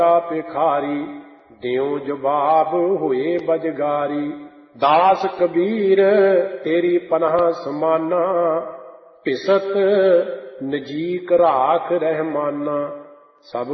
ਭਿਖਾਰੀ, ਦਿਓ ਜਵਾਬ ਹੋਏ ਬਜਗਾਰੀ। ਦਾਸ ਕਬੀਰ ਤੇਰੀ ਪਨਾਹ ਸਮਾਨਾ, ਭਿਸਤ ਨਜੀਕ ਰਾਖ ਰਹਿਮਾਨਾ। ਸਭ